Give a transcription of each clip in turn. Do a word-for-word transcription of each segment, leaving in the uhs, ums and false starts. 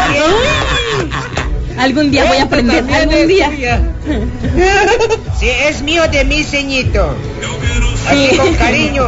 Algún día voy a aprender, algún día. Sí, es mío de mi ceñito. Así sí. Con cariño.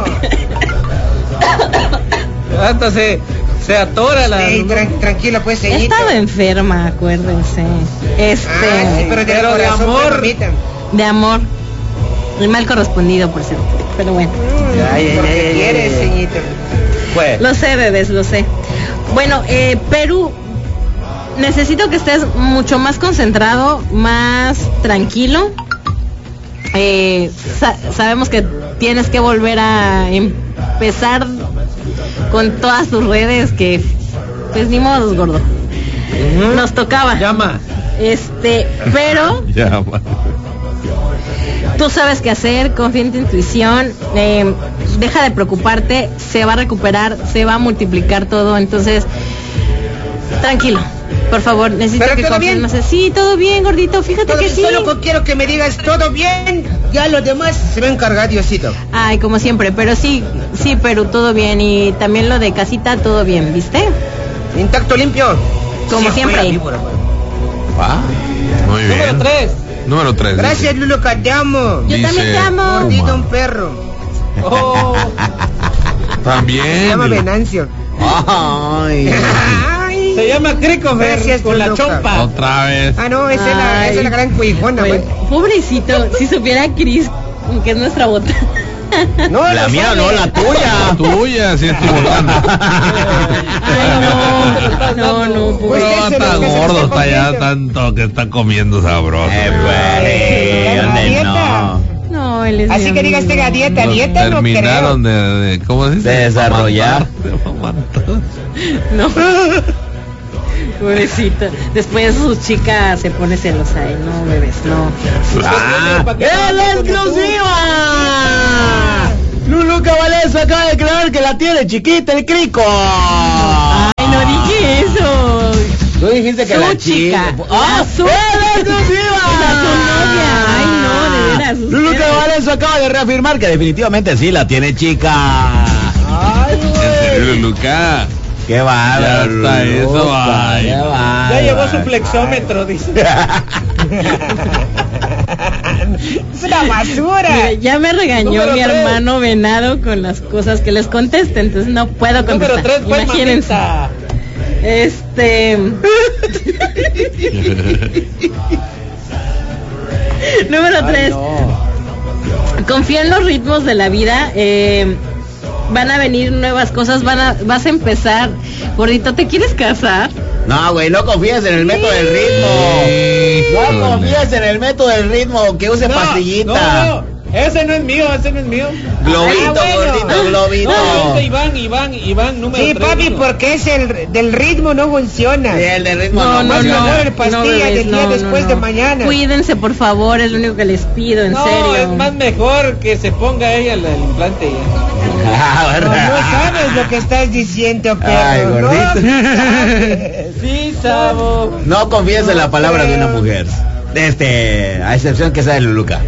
Hasta se, se atora la... Sí, tra- tranquilo pues, ceñito. He estado enferma, acuérdense. Este... Ah, sí, pero de, pero de amor. De amor. Y mal correspondido, por cierto. Pero bueno. Mm, ay, ay, ay, quieres, ay, ceñito? Pues. Lo sé, bebés, lo sé. Bueno, eh, Perú... Necesito que estés mucho más concentrado, más tranquilo. Eh, sa- sabemos que tienes que volver a empezar con todas tus redes, que pues ni modo, gordo. Uh-huh. Nos tocaba. Llama. Este, pero Llama. Tú sabes qué hacer, confía en tu intuición, eh, deja de preocuparte, se va a recuperar, se va a multiplicar todo, entonces tranquilo. Por favor, necesito ¿Pero que todo confíes bien? más. Sí, todo bien, gordito, fíjate todo que sí. Solo quiero que me digas todo bien, ya lo demás se va a encargar Diosito. Ay, como siempre, pero sí, sí, pero todo bien. Y también lo de casita, todo bien, ¿viste? Intacto, limpio. Como sí, siempre. Ah, muy bien. Número tres. Número tres. Gracias, Luluca, te amo. Yo Dice, también te amo. Gordito, un perro. Oh. También. Se llama Venancio. Ay. Ay. Se llama Christopher. Gracias, con la Luluca. chompa. Otra vez. Ah, no, esa es la, esa es la gran cuijona, Oye, güey. pobrecito, si supiera Cris que es nuestra bota. No, La lo mía sabe. no, la tuya. La tuya, sí estoy votando. Ay, no, no, no, Pues No, ese está es lo que se gordo, está está ya comiendo. tanto que está comiendo sabroso. Eh, pues, La ¿dónde dieta. no? No, él es Así mi que digas amigo. que dieta, Los dieta no creo. terminaron de, de, ¿cómo se dice? De desarrollar. De amamantar. No. Pobrecita. Después su chica se pone celosa, ¿eh? No, bebés, no. ¡Ah! ¡Es la exclusiva! Luluca Valenzuela acaba de declarar que la tiene chiquita el crico. Ay, no dije eso. Tú dijiste que Su la chica. chica. ¡Ah! Su- ¡Es la exclusiva! Esa es su novia. Ay, no, de veras. Luluca ustedes. Valenzuela acaba de reafirmar que definitivamente sí la tiene chica. Ay, En serio, Luca. ¡Qué bárbaro! Ya está eso, Luluca, ay. qué Ya bárbaro. llevó su flexómetro, dice. es una basura. Mira, ya me regañó Número mi tres. hermano venado con las cosas que les conteste, entonces no puedo contestar. Número tres, pues, Imagínense. mamita. Este. Número tres. Confía en los ritmos de la vida. Eh, van a venir nuevas cosas. Van a, vas a empezar. Gordito, ¿te quieres casar? No, güey, no confíes en el método del ritmo. No Híjole. confíes en el método del ritmo, que use No, pastillita. No, no, ese no es mío, ese no es mío. Globito, Ah, bueno. gordito, globito. No, ese Iván, Iván, Iván, número Sí, tres. papi, digo. porque es el del ritmo no funciona. Sí, el del ritmo No, no, no, Más no. mejor funciona. el pastilla no, bebés, del día no, después no, de no. mañana. Cuídense, por favor, es lo único que les pido, en No, serio. es más mejor que se ponga ella el, el implante ya. Ah, No, ¿verdad? no sabes lo que estás diciendo, Ay, perro. No gordito. sabes. Sí, Sabo. No confíes en la palabra de una mujer. Este, a excepción que sea de Luluca.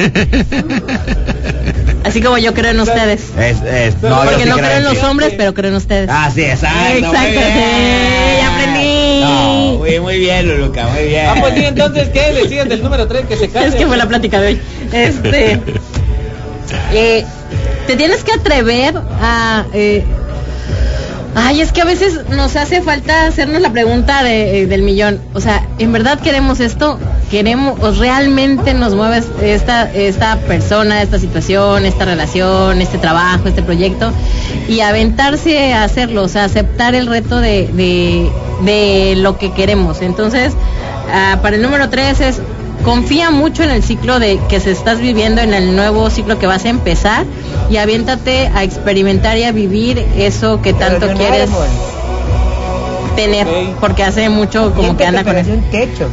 Así como yo creo en ustedes. Es, es, Pero no, yo Porque sí no creo creo en que- los hombres, pero creo en ustedes. Ah, sí, exacto. Exacto, muy bien. sí, ya aprendí. No, muy, muy bien, Luluca, muy bien. Ah, pues sí, entonces, ¿qué decías del número tres que se case? Es que fue la plática de hoy. Este, eh, te tienes que atrever a. Eh, ay, es que a veces nos hace falta hacernos la pregunta de, eh, del millón. O sea, ¿en verdad queremos esto? ¿Queremos, o realmente nos mueve esta, esta persona, esta situación, esta relación, este trabajo, este proyecto? Y aventarse a hacerlo, o sea, aceptar el reto de, de, de lo que queremos. Entonces, ah, para el número tres es, confía mucho en el ciclo de que se estás viviendo, en el nuevo ciclo que vas a empezar, y aviéntate a experimentar y a vivir eso que tanto Pero de un quieres árbol. tener, Ok. porque hace mucho como que anda con eso. eso. un techo.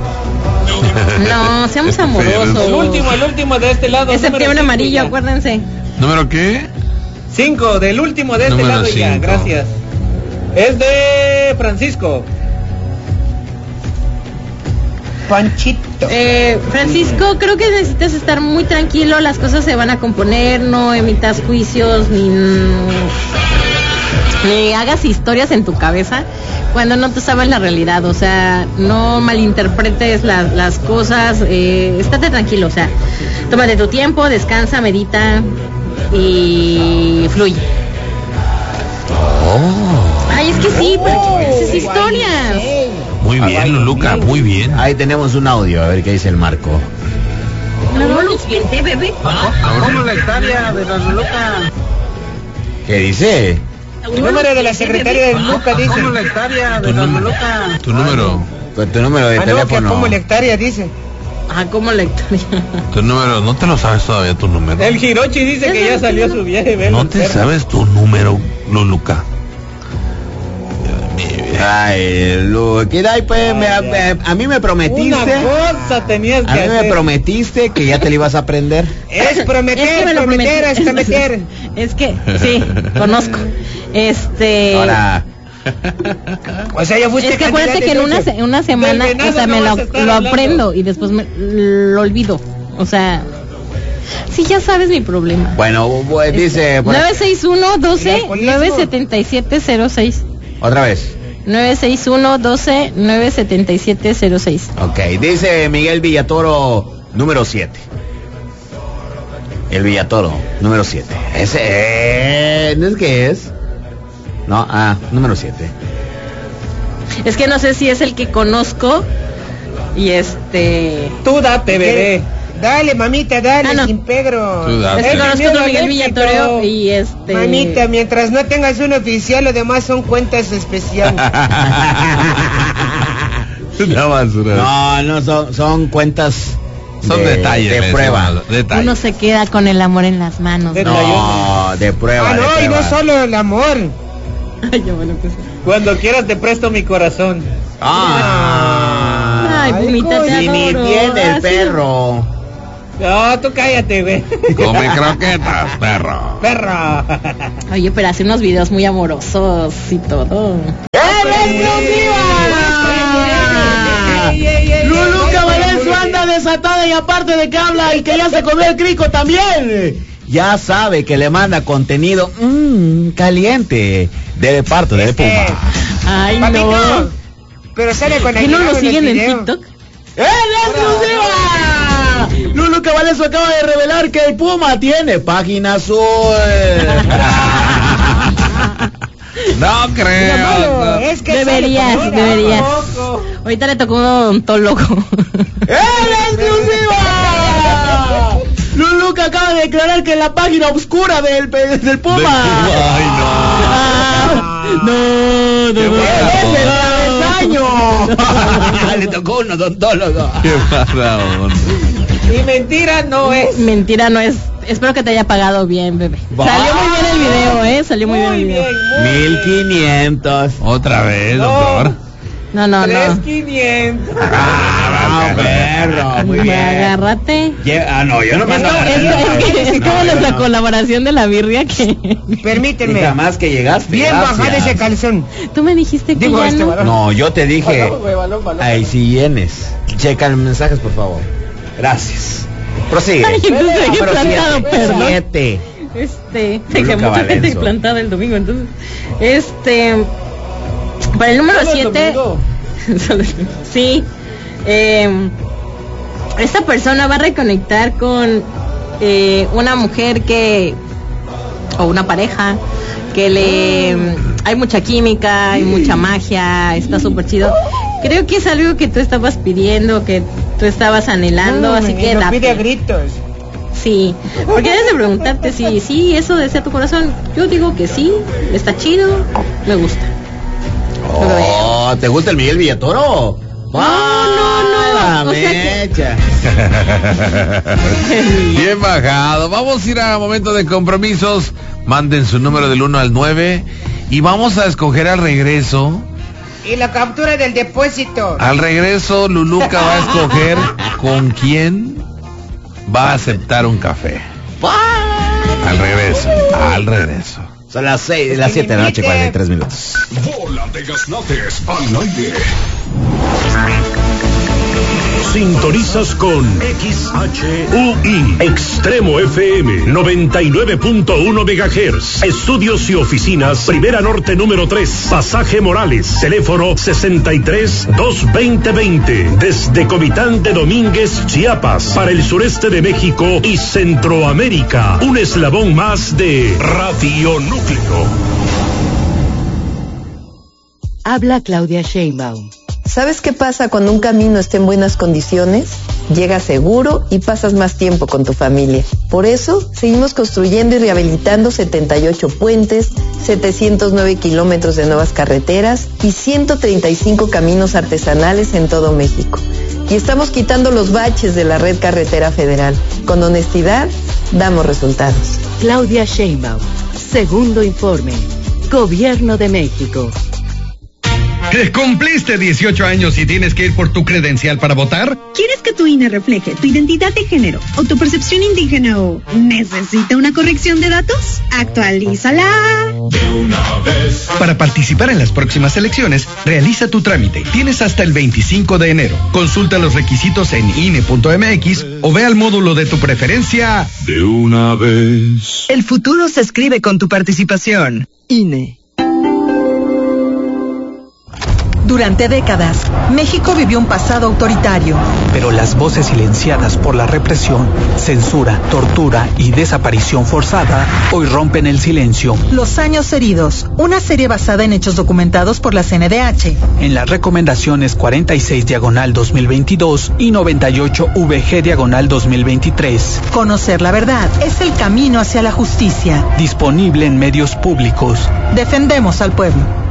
No, seamos El amorosos. último, el último de este lado. Es número septiembre cinco, amarillo, ya. acuérdense. ¿Número qué? Cinco, del último de este Número lado ya, cinco. gracias. Es de Francisco. Panchito. Eh, Francisco, creo que necesitas estar muy tranquilo, las cosas se van a componer, no emitas juicios ni eh, hagas historias en tu cabeza cuando no te sabes la realidad. O sea, no malinterpretes la, las cosas, eh, estate tranquilo, o sea, tómate tu tiempo, descansa, medita y fluye. Oh. Ay, es que sí, pero esas historias. Muy bien, Luluca, muy bien. Ahí tenemos un audio, a ver qué dice el Marco. No lo siente, bebé. ¿Cómo la hectárea de la Luluca? ¿Qué dice? El número de la secretaria de Luca dice. ¿Cómo la hectárea Tu, de la num- Luluca? tu número, Con tu número de Ah, no, que teléfono. como la hectárea dice. Ah, ¿cómo la historia? tu número, no te lo sabes todavía tu número. El Hirochi dice que ya salió su viaje. velo, No te perro. sabes tu número, Luluca. Dios mío. Ay, Lu, ¿qué hay, pues? Me- me- a mí me prometiste. Una cosa tenías que A mí me hacer. prometiste que ya te lo ibas a aprender. Es prometer, Es que me lo prometer, prometí. hasta meter. Es que, sí, conozco. Este... Ahora, O sea, ya fuiste Es que acuérdate que en una, candidata, se- una semana, Del venado o sea, no me vas lo, a estar lo hablando. aprendo y después me lo olvido. O sea, sí, ya sabes mi problema. bueno, bu- dice. por- nueve seis uno, doce, ¿El alcoholismo? nueve siete siete cero seis. Otra vez. nueve seis uno, doce, nueve siete siete cero seis. Ok, dice Miguel Villatoro, número siete. El Villatoro, número siete. Ese, eh, ¿no es que es? No, ah, número siete. Es que no sé si es el que conozco y este... Tú date, bebé. Dale, mamita, dale, Ah, no. sin pegro. Tú date. Es que Sí. conozco miedo otro al Miguel éxito. Villatoro y este... Mamita, mientras no tengas un oficial, lo demás son cuentas especiales. Una basura. No, no, son, son cuentas. Son de, detalles. De les prueba. digo, detalles. Uno se queda con el amor en las manos. De- ¿no? No, de prueba. Ah, de no, y prueba. no solo el amor. Ay, ya bueno que sí. Cuando quieras te presto mi corazón. Ah, Ay, Pumita, te y ni adoro. bien el Ah, sí. perro. No, tú cállate, güey. Come croquetas, perro. Perro. Oye, pero hace unos videos muy amorosos y todo. Luluca Valenzo anda desatada y aparte de que habla y que ya se comió el crico también. Ya sabe que le manda contenido mmm, caliente de parte de Este, Puma. Ay, Papito, no. pero sale con ¿Qué no Aguilar lo el siguen en video. TikTok? ¡En exclusiva! Luluca Valenzo acaba de revelar que el Puma tiene página azul. No creo. Malo, no. es que Deberías, sale con- deberías. Tampoco. Ahorita le tocó un odontólogo. ¡En exclusiva! Luluca acaba de declarar que en la página oscura del, pe- del Puma. Ay, Ah, no, no, Qué no. ¡Es el travesaño! Le tocó un odontólogo. no. Qué mala onda. Y mentira no es. Mentira, no es. Espero que te haya pagado bien, bebé. Va. Salió muy bien el video, ¿eh? Salió muy, bien el Muy video. bien, muy Mil quinientos. Otra vez, No. doctor. No, no, Tres no. quinientos. Ah, perro, muy bien. Agárrate. Lle- Ah, no, yo no me Es, como- es, es que- es como nuestra colaboración de la birria que... Permíteme. Nada más que llegaste. Bien gracias. bajado ese calzón. Tú me dijiste que Digo, ya este no. balón. No, yo te dije. Balón, güey, balón, balón. Ahí sí vienes. Checa los mensajes, por favor. Gracias. Prosigue. Ay, entonces dejé Número plantado, siete, perdón. siete. Este, Luluca dejé mucha gente Valenzo. plantada el domingo, entonces. Este, para el número Solo el siete. domingo. Sí. Eh, esta persona va a reconectar con eh, una mujer que o una pareja que le hay mucha química, hay mucha magia, está súper chido. Creo que es algo que tú estabas pidiendo, que tú estabas anhelando, No, así y que lo date. pide a gritos. Sí, porque debes de preguntarte si sí, eso desea tu corazón. Yo digo que sí, está chido, me gusta. Oh, ¿te gusta el Miguel Villatoro? No, no, no, Ah, o sea que- mecha. Bien bajado. Vamos a ir a momento de compromisos. Manden su número del uno al nueve. Y vamos a escoger al regreso. Y la captura del depósito. Al regreso, Luluca va a escoger con quién va a aceptar un café. Al regreso, al regreso. Son las seis, las siete de la noche, cuarenta y tres minutos. Bola de gaznates al aire. Sintonizas con X H U I, Extremo F M, noventa y nueve punto uno megahertz. Estudios y oficinas, Primera Norte número tres, Pasaje Morales, teléfono sesenta y tres, dos veinte veinte, desde Comitán de Domínguez, Chiapas, para el sureste de México y Centroamérica. Un eslabón más de Radio Núcleo. Habla Claudia Sheinbaum. ¿Sabes qué pasa cuando un camino está en buenas condiciones? Llegas seguro y pasas más tiempo con tu familia. Por eso, seguimos construyendo y rehabilitando setenta y ocho puentes, setecientos nueve kilómetros de nuevas carreteras y ciento treinta y cinco caminos artesanales en todo México. Y estamos quitando los baches de la red carretera federal. Con honestidad, damos resultados. Claudia Sheinbaum. Segundo informe. Gobierno de México. ¿Cumpliste dieciocho años y tienes que ir por tu credencial para votar? ¿Quieres que tu I N E refleje tu identidad de género o tu percepción indígena o necesita una corrección de datos? Actualízala. De una vez. Para participar en las próximas elecciones, realiza tu trámite. Tienes hasta el veinticinco de enero. Consulta los requisitos en I N E punto M X o ve al módulo de tu preferencia. De una vez. El futuro se escribe con tu participación. I N E. Durante décadas, México vivió un pasado autoritario. Pero las voces silenciadas por la represión, censura, tortura y desaparición forzada hoy rompen el silencio. Los años heridos, una serie basada en hechos documentados por la C N D H. En las recomendaciones cuarenta y seis diagonal dos mil veintidós y noventa y ocho V G diagonal dos mil veintitrés. Conocer la verdad es el camino hacia la justicia. Disponible en medios públicos. Defendemos al pueblo.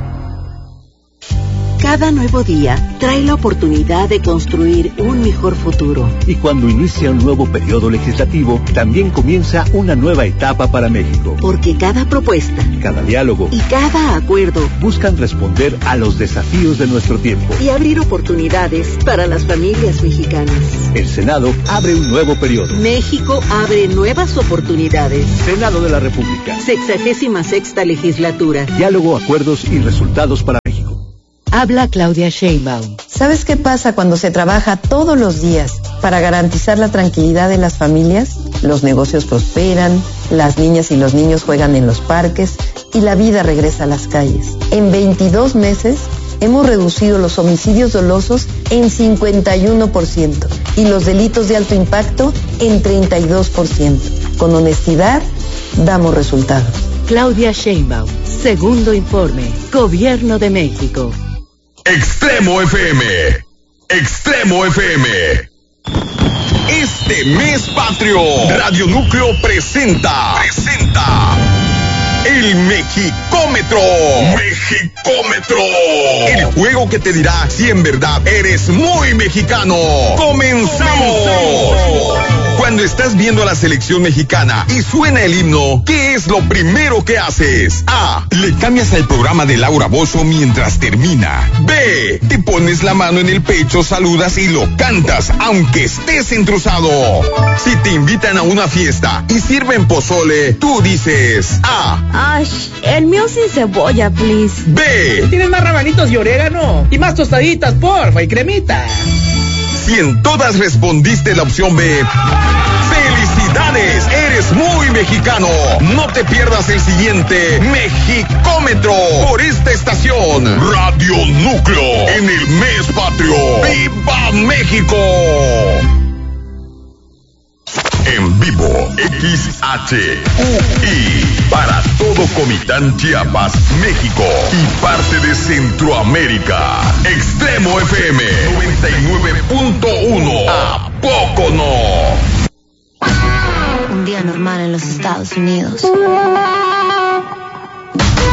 Cada nuevo día trae la oportunidad de construir un mejor futuro. Y cuando inicia un nuevo periodo legislativo, también comienza una nueva etapa para México. Porque cada propuesta, cada diálogo y cada acuerdo buscan responder a los desafíos de nuestro tiempo y abrir oportunidades para las familias mexicanas. El Senado abre un nuevo periodo. México abre nuevas oportunidades. Senado de la República. Sexagésima sexta legislatura. Diálogo, acuerdos y resultados para México. Habla Claudia Sheinbaum. ¿Sabes qué pasa cuando se trabaja todos los días para garantizar la tranquilidad de las familias? Los negocios prosperan, las niñas y los niños juegan en los parques y la vida regresa a las calles. En veintidós meses hemos reducido los homicidios dolosos en cincuenta y uno por ciento y los delitos de alto impacto en treinta y dos por ciento. Con honestidad, damos resultados. Claudia Sheinbaum. Segundo informe. Gobierno de México. Extremo F M. Extremo F M. Este mes patrio, Radio Núcleo presenta. Presenta. El Mexicómetro. Mexicómetro. El juego que te dirá si en verdad eres muy mexicano. ¡Comenzamos! Cuando estás viendo a la selección mexicana y suena el himno, ¿qué es lo primero que haces? A. Le cambias al programa de Laura Bozzo mientras termina. B. Te pones la mano en el pecho, saludas y lo cantas, aunque estés entruzado. Si te invitan a una fiesta y sirven pozole, tú dices A. Ay, el mío sin cebolla, please. B. Tienes más rabanitos y orégano y más tostaditas, porfa, y cremita. Si en todas respondiste la opción B, ¡felicidades! Eres muy mexicano. No te pierdas el siguiente Mexicómetro por esta estación, Radio Núcleo, en el mes patrio. ¡Viva México! En vivo, X H U I, para todo Comitán, Chiapas, México y parte de Centroamérica. Extremo F M noventa y nueve punto uno. ¿A poco no? Un día normal en los Estados Unidos.